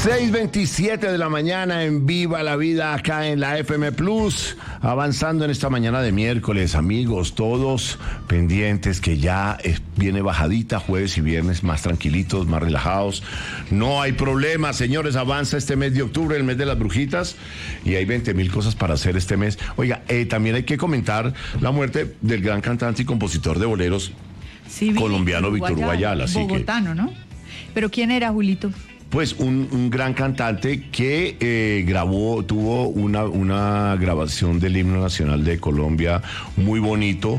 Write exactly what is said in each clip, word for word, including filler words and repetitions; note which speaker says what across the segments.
Speaker 1: seis veintisiete de la mañana en Viva la Vida acá en la F M Plus, avanzando en esta mañana de miércoles, amigos, todos pendientes que ya es, viene bajadita, jueves y viernes más tranquilitos, más relajados, no hay problema, señores, avanza este mes de octubre, el mes de las brujitas, y hay veinte mil cosas para hacer este mes. Oiga, eh, también hay que comentar la muerte del gran cantante y compositor de boleros
Speaker 2: sí,
Speaker 1: colombiano Víctor Hugo Ayala.
Speaker 2: Bogotano,
Speaker 1: que,
Speaker 2: ¿no? ¿Pero quién era, Julito?
Speaker 1: Pues un, un gran cantante que eh, grabó, tuvo una, una grabación del himno nacional de Colombia muy bonito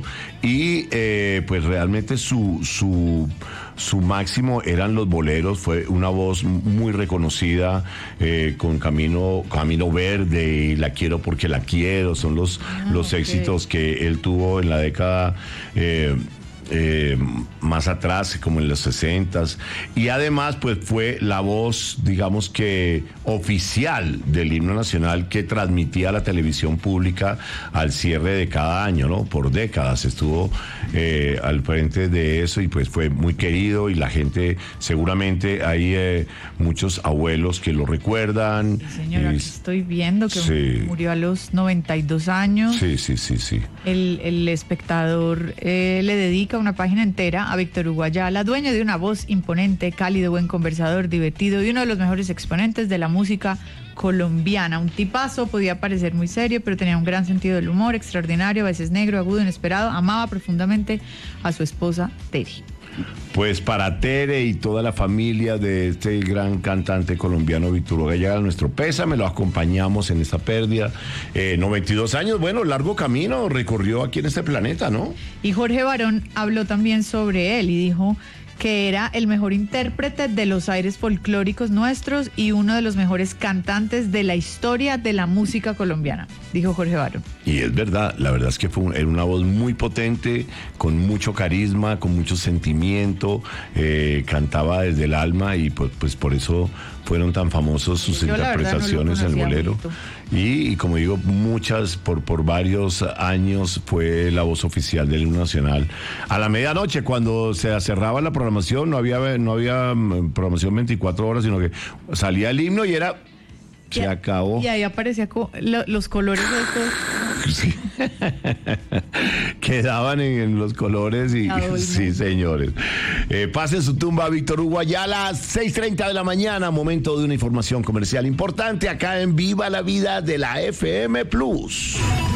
Speaker 1: y eh, pues realmente su, su, su máximo eran los boleros, fue una voz muy reconocida eh, con Camino, Camino Verde y La Quiero Porque La Quiero, son los, ah, los okay. éxitos que él tuvo en la década eh, Eh, más atrás, como en los sesentas, y además pues fue la voz, digamos que oficial del himno nacional que transmitía la televisión pública al cierre de cada año, ¿no? Por décadas estuvo eh, al frente de eso y pues fue muy querido y la gente, seguramente hay eh, muchos abuelos que lo recuerdan.
Speaker 2: Sí, señora, aquí estoy viendo que sí. murió a los noventa y dos años.
Speaker 1: Sí, sí, sí, sí.
Speaker 2: El, el espectador eh, le dedica una página entera a Víctor Hugo Ayala, dueño de una voz imponente, cálido, buen conversador, divertido y uno de los mejores exponentes de la música colombiana. Un tipazo, podía parecer muy serio, pero tenía un gran sentido del humor, extraordinario, a veces negro, agudo, inesperado, amaba profundamente a su esposa Tere.
Speaker 1: Pues para Tere y toda la familia de este gran cantante colombiano Víctor Hugo Ayala, nuestro pésame, lo acompañamos en esta pérdida. Eh, noventa y dos años, bueno, largo camino recorrió aquí en este planeta, ¿no?
Speaker 2: Y Jorge Barón habló también sobre él y dijo que era el mejor intérprete de los aires folclóricos nuestros y uno de los mejores cantantes de la historia de la música colombiana, dijo Jorge Barón.
Speaker 1: Y es verdad, la verdad es que fue un, era una voz muy potente, con mucho carisma, con mucho sentimiento, eh, cantaba desde el alma y pues, pues por eso fueron tan famosos sus Yo, interpretaciones en el bolero. Y, y como digo, muchas, por, por varios años fue la voz oficial del himno nacional. A la medianoche, cuando se cerraba la programación, no había, no había programación veinticuatro horas, sino que salía el himno y era... Se
Speaker 2: y,
Speaker 1: acabó.
Speaker 2: Y ahí aparecía co- lo, los colores de estos.
Speaker 1: Sí. Quedaban en, en los colores y sí, señores. Eh, pase su tumba a Víctor Hugo Ayala, seis treinta de la mañana, momento de una información comercial importante acá en Viva la Vida de la F M Plus.